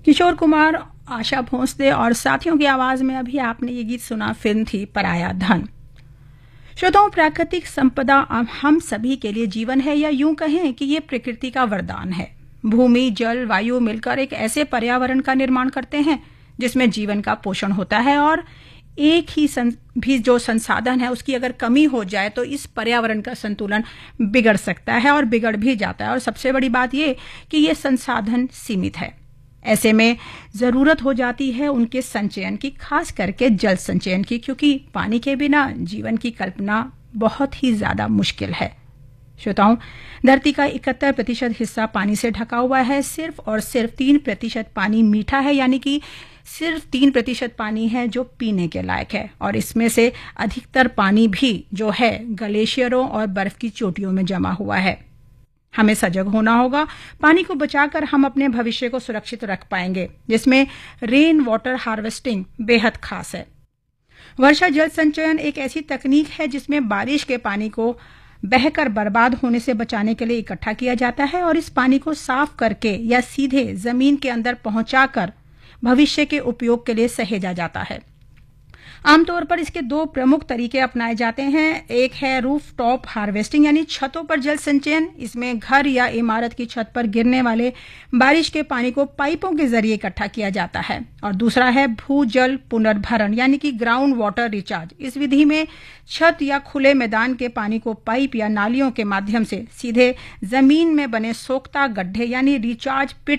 किशोर कुमार, आशा भोसले और साथियों की आवाज में अभी आपने ये गीत सुना, फिल्म थी पराया धन। श्रोताओं, प्राकृतिक संपदा हम सभी के लिए जीवन है, या यूं कहें कि ये प्रकृति का वरदान है। भूमि, जल, वायु मिलकर एक ऐसे पर्यावरण का निर्माण करते हैं जिसमें जीवन का पोषण होता है, और एक ही भी जो संसाधन है उसकी अगर कमी हो जाए तो इस पर्यावरण का संतुलन बिगड़ सकता है, और बिगड़ भी जाता है। और सबसे बड़ी बात ये कि ये संसाधन सीमित है। ऐसे में जरूरत हो जाती है उनके संचयन की, खास करके जल संचयन की, क्योंकि पानी के बिना जीवन की कल्पना बहुत ही ज्यादा मुश्किल है। श्रोताओं, धरती का 71% हिस्सा पानी से ढका हुआ है। सिर्फ और सिर्फ 3% पानी मीठा है, यानी कि सिर्फ 3% पानी है जो पीने के लायक है, और इसमें से अधिकतर पानी भी जो है ग्लेशियरों और बर्फ की चोटियों में जमा हुआ है। हमें सजग होना होगा। पानी को बचाकर हम अपने भविष्य को सुरक्षित रख पाएंगे, जिसमें रेन वाटर हार्वेस्टिंग बेहद खास है। वर्षा जल संचयन एक ऐसी तकनीक है जिसमें बारिश के पानी को बहकर बर्बाद होने से बचाने के लिए इकट्ठा किया जाता है, और इस पानी को साफ करके या सीधे जमीन के अंदर पहुंचाकर भविष्य के उपयोग के लिए सहेजा जाता है। आमतौर पर इसके 2 प्रमुख तरीके अपनाए जाते हैं। एक है रूफ टॉप हार्वेस्टिंग, यानी छतों पर जल संचयन। इसमें घर या इमारत की छत पर गिरने वाले बारिश के पानी को पाइपों के जरिए इकट्ठा किया जाता है। और दूसरा है भूजल पुनर्भरण, यानी कि ग्राउंड वाटर रिचार्ज। इस विधि में छत या खुले मैदान के पानी को पाइप या नालियों के माध्यम से सीधे जमीन में बने सोख्ता गड्ढे यानी रिचार्ज पिट